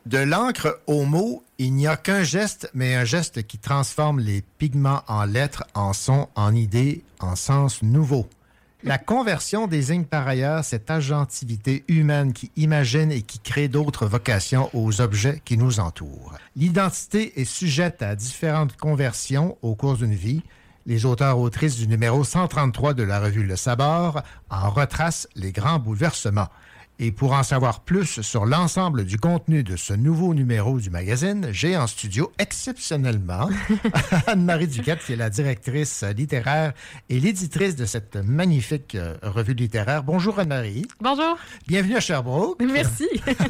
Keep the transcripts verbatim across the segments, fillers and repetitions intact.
De l'encre aux mots, il n'y a qu'un geste, mais un geste qui transforme les pigments en lettres, en sons, en idées, en sens nouveaux. La conversion désigne par ailleurs cette agentivité humaine qui imagine et qui crée d'autres vocations aux objets qui nous entourent. L'identité est sujette à différentes conversions au cours d'une vie. Les auteurs-autrices du numéro cent trente-trois de la revue Le Sabord en retracent les grands bouleversements. Et pour en savoir plus sur l'ensemble du contenu de ce nouveau numéro du magazine, j'ai en studio exceptionnellement Anne-Marie Duquette, qui est la directrice littéraire et l'éditrice de cette magnifique euh, revue littéraire. Bonjour Anne-Marie. Bonjour. Bienvenue à Sherbrooke. Merci.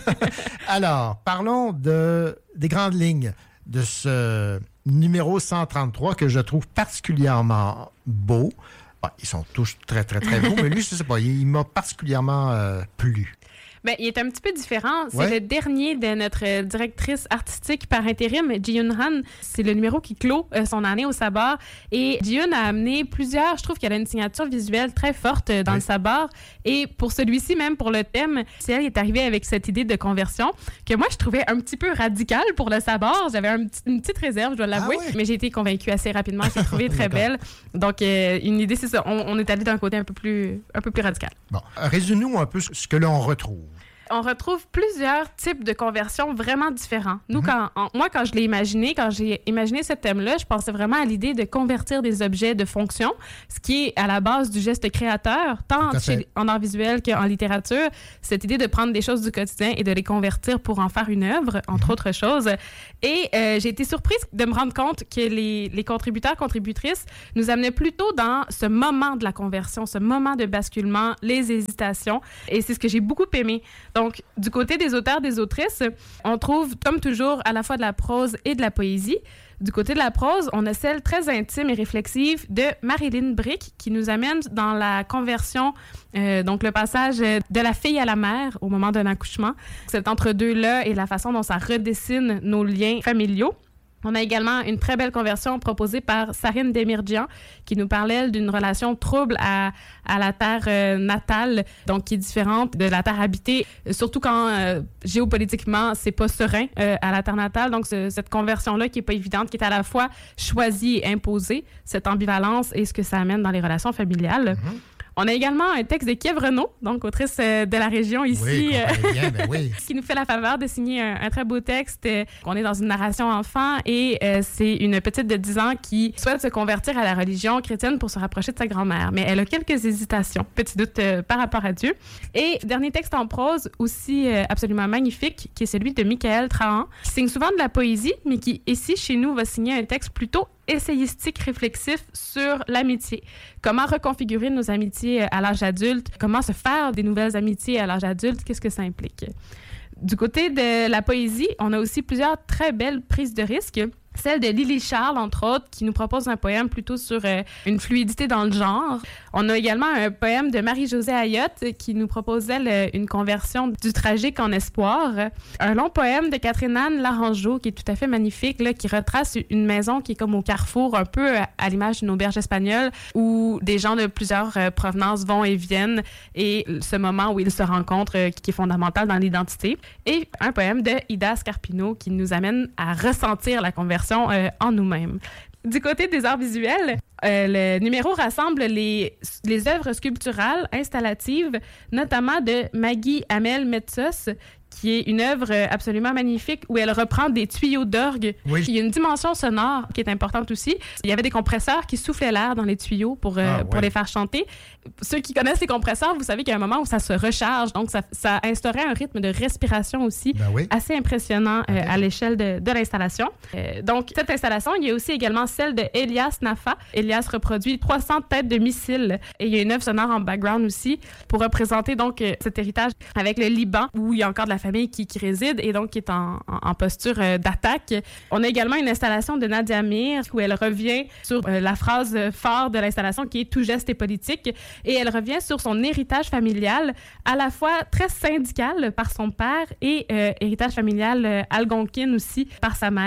Alors, parlons de, des grandes lignes de ce numéro cent trente-trois que je trouve particulièrement beau. Ah, ils sont tous très, très, très beaux, mais lui, je ne sais pas, il, il m'a particulièrement euh, plu. Bien, il est un petit peu différent. C'est ouais. le dernier de notre directrice artistique par intérim, Ji-Yoon Han. C'est le numéro qui clôt euh, son année au Sabord. Et Ji-Yoon a amené plusieurs... Je trouve qu'elle a une signature visuelle très forte dans oui. le Sabord. Et pour celui-ci, même pour le thème, c'est elle qui est arrivée avec cette idée de conversion que moi, je trouvais un petit peu radicale pour le Sabord. J'avais un petit, une petite réserve, je dois l'avouer. Ah oui. Mais j'ai été convaincue assez rapidement. Je l'ai trouvée très belle. Donc, euh, une idée, c'est ça. On, on est allé d'un côté un peu plus, un peu plus radical. Bon, résume-nous un peu ce que l'on retrouve. On retrouve plusieurs types de conversions vraiment différents. Nous, mm-hmm. quand, en, moi, quand je l'ai imaginé, quand j'ai imaginé ce thème-là, je pensais vraiment à l'idée de convertir des objets de fonction, ce qui est à la base du geste créateur, tant chez, en art visuel qu'en littérature. Cette idée de prendre des choses du quotidien et de les convertir pour en faire une œuvre, entre mm-hmm. autres choses. Et euh, j'ai été surprise de me rendre compte que les, les contributeurs, contributrices nous amenaient plutôt dans ce moment de la conversion, ce moment de basculement, les hésitations. Et c'est ce que j'ai beaucoup aimé. Donc, du côté des auteurs, des autrices, on trouve, comme toujours, à la fois de la prose et de la poésie. Du côté de la prose, on a celle très intime et réflexive de Marilyn Brick qui nous amène dans la conversion, euh, donc le passage de la fille à la mère au moment d'un accouchement. Cet entre-deux-là et la façon dont ça redessine nos liens familiaux. On a également une très belle conversion proposée par Sarine Demirjian qui nous parlait d'une relation trouble à, à la terre euh, natale, donc qui est différente de la terre habitée, surtout quand euh, géopolitiquement, c'est pas serein euh, à la terre natale. Donc, ce, cette conversion-là qui est pas évidente, qui est à la fois choisie et imposée, cette ambivalence et ce que ça amène dans les relations familiales. Mm-hmm. On a également un texte de Kiev Renaud, donc autrice euh, de la région ici, oui, euh, bien, ben oui. qui nous fait la faveur de signer un, un très beau texte. Euh, on est dans une narration enfant et euh, c'est une petite de dix ans qui souhaite se convertir à la religion chrétienne pour se rapprocher de sa grand-mère. Mais elle a quelques hésitations, petit doute euh, par rapport à Dieu. Et dernier texte en prose aussi euh, absolument magnifique, qui est celui de Michael Trahan, qui signe souvent de la poésie, mais qui ici, chez nous, va signer un texte plutôt essayistique, réflexif sur l'amitié. Comment reconfigurer nos amitiés à l'âge adulte? Comment se faire des nouvelles amitiés à l'âge adulte? Qu'est-ce que ça implique? Du côté de la poésie, on a aussi plusieurs très belles prises de risques. Celle de Lily Charles, entre autres, qui nous propose un poème plutôt sur euh, une fluidité dans le genre. On a également un poème de Marie-Josée Ayotte qui nous propose, elle, une conversion du tragique en espoir. Un long poème de Catherine-Anne Larangeau qui est tout à fait magnifique, là, qui retrace une maison qui est comme au carrefour, un peu à l'image d'une auberge espagnole, où des gens de plusieurs euh, provenances vont et viennent, et ce moment où ils se rencontrent, euh, qui est fondamental dans l'identité. Et un poème de Ida Scarpino qui nous amène à ressentir la conversion Euh, en nous-mêmes. Du côté des arts visuels, euh, le numéro rassemble les, les œuvres sculpturales installatives, notamment de Maggie Hamel-Metsos, qui est une œuvre absolument magnifique où elle reprend des tuyaux d'orgue. Oui. Il y a une dimension sonore qui est importante aussi. Il y avait des compresseurs qui soufflaient l'air dans les tuyaux pour, euh, ah, ouais. pour les faire chanter. Ceux qui connaissent les compresseurs, vous savez qu'il y a un moment où ça se recharge. Donc, ça, ça instaurait un rythme de respiration aussi ben oui. assez impressionnant euh, okay. à l'échelle de, de l'installation. Euh, donc, cette installation, il y a aussi également celle de Elias Nafa. Elias reproduit trois cents têtes de missiles. Et il y a une œuvre sonore en background aussi pour représenter donc euh, cet héritage avec le Liban où il y a encore de la famille qui, qui réside et donc qui est en, en, en posture euh, d'attaque. On a également une installation de Nadia Mir où elle revient sur euh, la phrase phare de l'installation qui est « Tout geste est politique » et elle revient sur son héritage familial à la fois très syndical par son père et euh, héritage familial euh, algonquin aussi par sa mère.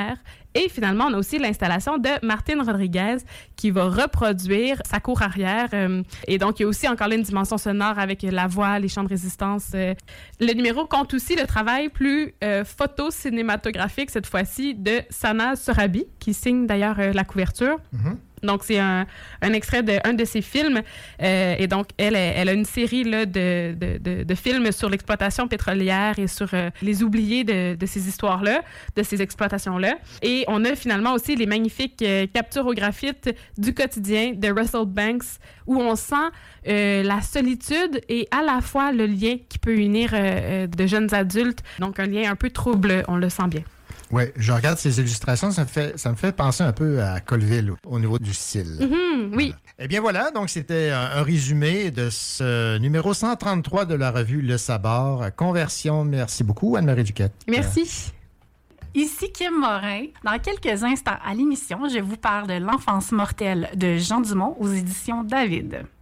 Et finalement, on a aussi l'installation de Martine Rodriguez qui va reproduire sa cour arrière. Euh, et donc, il y a aussi encore là une dimension sonore avec la voix, les chants de résistance. Euh. Le numéro compte aussi le travail plus euh, photo-cinématographique, cette fois-ci, de Sana Sorabi, qui signe d'ailleurs euh, la couverture. Mm-hmm. Donc, c'est un, un extrait d'un de, de ses films. Euh, et donc, elle, elle a une série là, de, de, de, de films sur l'exploitation pétrolière et sur euh, les oubliés de, de ces histoires-là, de ces exploitations-là. Et on a finalement aussi les magnifiques euh, captures au graphite du quotidien de Russell Banks, où on sent euh, la solitude et à la fois le lien qui peut unir euh, de jeunes adultes. Donc, un lien un peu trouble, on le sent bien. Oui, je regarde ces illustrations, ça me fait, ça me fait penser un peu à Colville au niveau du style. Mm-hmm, oui. Voilà. Eh bien voilà, donc c'était un, un résumé de ce numéro cent trente-trois de la revue Le Sabord. Conversion, merci beaucoup Anne-Marie Duquette. Merci. Ici Kim Morin. Dans quelques instants à l'émission, je vous parle de L'enfance mortelle de Jean Dumont aux éditions David.